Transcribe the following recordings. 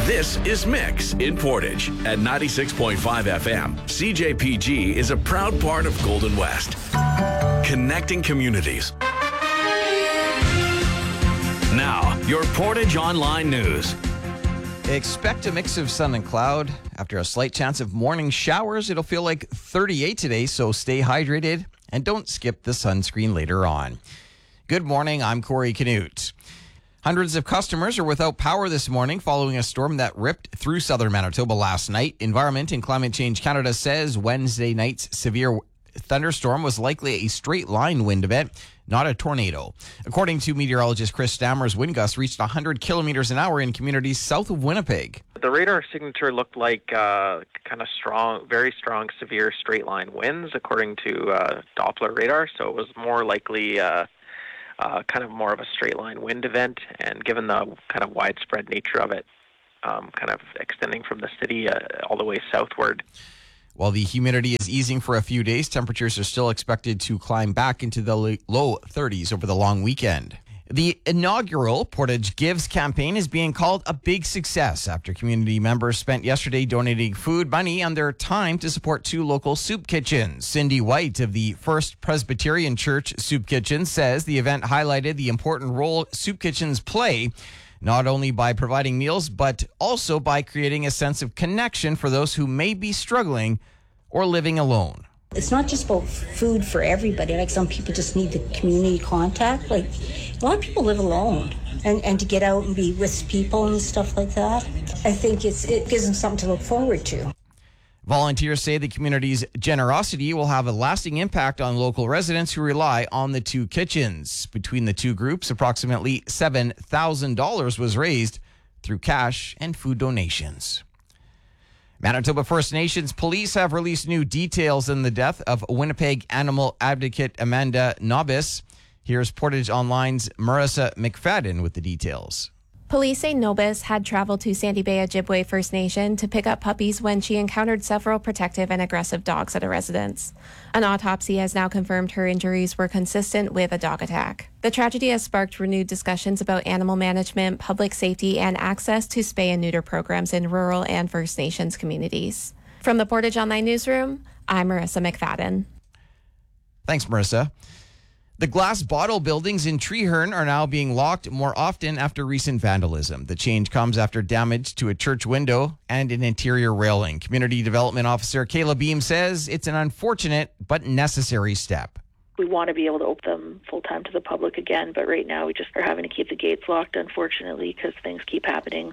This is Mix in Portage at 96.5 FM. CJPG is a proud part of Golden West, connecting communities. Now, your Portage Online News. Expect a mix of sun and cloud. After a slight chance of morning showers, it'll feel like 38 today, so stay hydrated and don't skip the sunscreen later on. Good morning, I'm Corey Canute. Hundreds of customers are without power this morning following a storm that ripped through southern Manitoba last night. Environment and Climate Change Canada says Wednesday night's severe thunderstorm was likely a straight line wind event, not a tornado. According to meteorologist Chris Stammer's wind gusts reached 100 kilometers an hour in communities south of Winnipeg. The radar signature looked like kind of strong, very strong, severe straight line winds, according to Doppler radar. So it was more likely kind of more of a straight line wind event. And given the kind of widespread nature of it, kind of extending from the city all the way southward. While the humidity is easing for a few days, temperatures are still expected to climb back into the low 30s over the long weekend. The inaugural Portage Gives campaign is being called a big success after community members spent yesterday donating food, money, and their time to support two local soup kitchens. Cindy White of the First Presbyterian Church Soup Kitchen says the event highlighted the important role soup kitchens play, not only by providing meals, but also by creating a sense of connection for those who may be struggling or living alone. It's not just about food for everybody. Like some people just need the community contact. Like a lot of people live alone, and to get out and be with people and stuff like that, I think it gives them something to look forward to. Volunteers say the community's generosity will have a lasting impact on local residents who rely on the two kitchens. Between the two groups, approximately $7,000 was raised through cash and food donations. Manitoba First Nations police have released new details in the death of Winnipeg animal advocate Amanda Nobis. Here's Portage Online's Marissa McFadden with the details. Police say Nobis had traveled to Sandy Bay Ojibwe First Nation to pick up puppies when she encountered several protective and aggressive dogs at a residence. An autopsy has now confirmed her injuries were consistent with a dog attack. The tragedy has sparked renewed discussions about animal management, public safety, and access to spay and neuter programs in rural and First Nations communities. From the Portage Online Newsroom, I'm Marissa McFadden. Thanks, Marissa. The glass bottle buildings in Treeherne are now being locked more often after recent vandalism. The change comes after damage to a church window and an interior railing. Community Development Officer Kayla Beam says it's an unfortunate but necessary step. We want to be able to open them full-time to the public again, but right now we just are having to keep the gates locked, unfortunately, because things keep happening.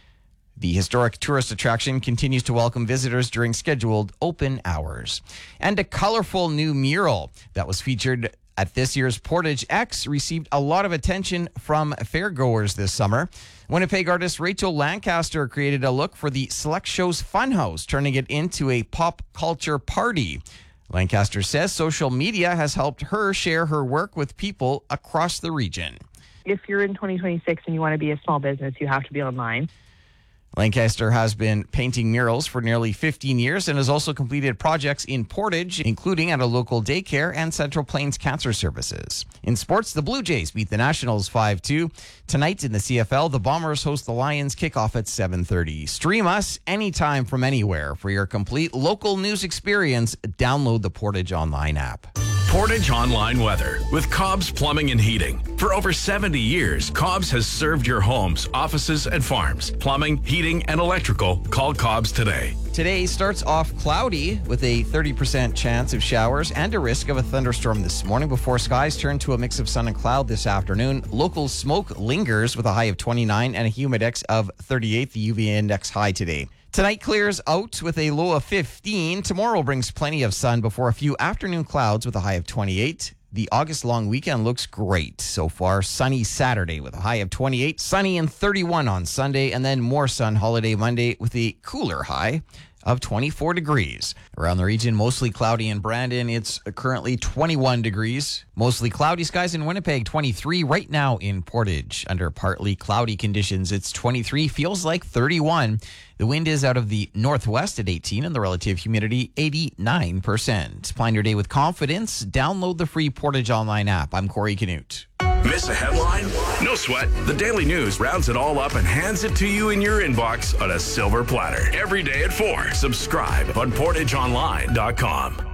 The historic tourist attraction continues to welcome visitors during scheduled open hours. And a colorful new mural that was featured at this year's Portage X received a lot of attention from fairgoers this summer. Winnipeg artist Rachel Lancaster created a look for the Select Show's Funhouse, turning it into a pop culture party. Lancaster says social media has helped her share her work with people across the region. If you're in 2026 and you want to be a small business, you have to be online. Lancaster has been painting murals for nearly 15 years and has also completed projects in Portage, including at a local daycare and Central Plains Cancer Services. In sports, the Blue Jays beat the Nationals 5-2. Tonight in the CFL, the Bombers host the Lions, kickoff at 7:30. Stream us anytime from anywhere. For your complete local news experience, download the Portage Online app. Portage Online Weather with Cobb's Plumbing and Heating. For over 70 years, Cobb's has served your homes, offices, and farms. Plumbing, heating, and electrical. Call Cobb's today. Today starts off cloudy with a 30% chance of showers and a risk of a thunderstorm this morning before skies turn to a mix of sun and cloud this afternoon. Local smoke lingers with a high of 29 and a humidex of 38, the UV index high today. Tonight clears out with a low of 15. Tomorrow brings plenty of sun before a few afternoon clouds with a high of 28. The August long weekend looks great so far. Sunny Saturday with a high of 28. Sunny and 31 on Sunday, and then more sun holiday Monday with a cooler high of 24 degrees. Around the region, mostly cloudy in Brandon. It's currently 21 degrees. Mostly cloudy skies in Winnipeg, 23 right now in Portage. Under partly cloudy conditions, it's 23, feels like 31. The wind is out of the northwest at 18 and the relative humidity 89%. Plan your day with confidence. Download the free Portage Online app. I'm Corey Canute. Miss a headline? No sweat. The Daily News rounds it all up and hands it to you in your inbox on a silver platter. Every day at 4. Subscribe on PortageOnline.com.